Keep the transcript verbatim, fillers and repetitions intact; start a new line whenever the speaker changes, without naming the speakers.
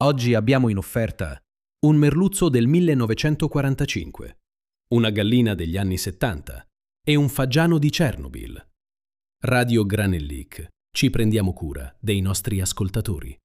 Oggi abbiamo in offerta un merluzzo del millenovecentoquarantacinque, una gallina degli anni settanta e un fagiano di Chernobyl. Radio Granellic. Ci prendiamo cura dei nostri ascoltatori.